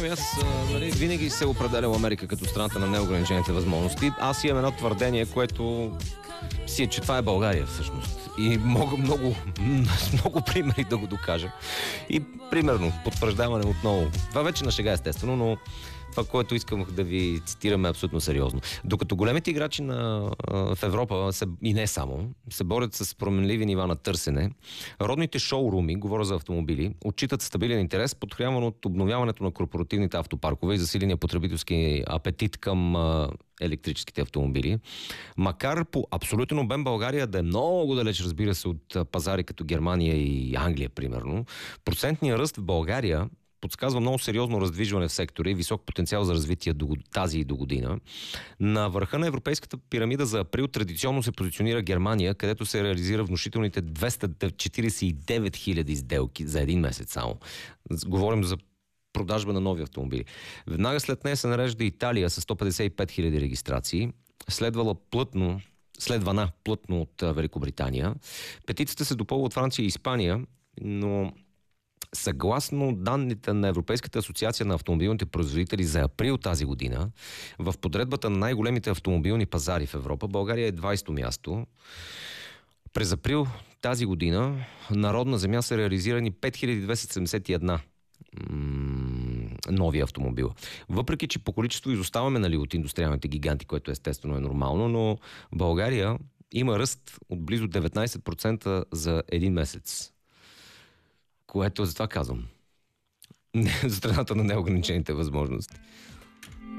нали, винаги се определял Америка като страната на неограничените възможности. Аз имам едно твърдение, което си е, че това е България всъщност. И мога много примери да го докажа. И примерно, потвърждаване отново. Това вече на шега естествено, но това, което искам да ви цитираме абсолютно сериозно. Докато големите играчи в Европа, и не само, се борят с променливи нива на търсене, родните шоуруми, говоря за автомобили, отчитат стабилен интерес, подхряван от обновяването на корпоративните автопаркове и засиления потребителски апетит към електрическите автомобили. Макар по абсолютен обем България да е много далеч, разбира се, от пазари като Германия и Англия, примерно, процентният ръст в България подсказва много сериозно раздвижване в сектора и висок потенциал за развитие тази и до година. На върха на европейската пирамида за април традиционно се позиционира Германия, където се реализира внушителните 249 000 сделки за един месец само. Говорим за продажба на нови автомобили. Веднага след нея се нарежда Италия с 155 000 регистрации, следвана плътно от Великобритания. Петицата се допълва от Франция и Испания, но съгласно данните на Европейската асоциация на автомобилните производители за април тази година, в подредбата на най-големите автомобилни пазари в Европа, България е 20-то място. През април тази година на родна земя са реализирани 5271 нови автомобила. Въпреки че по количество изоставаме, нали, от индустриалните гиганти, което естествено е нормално, но България има ръст от близо 19% за един месец. Което за това казвам. За страната на неограничените възможности.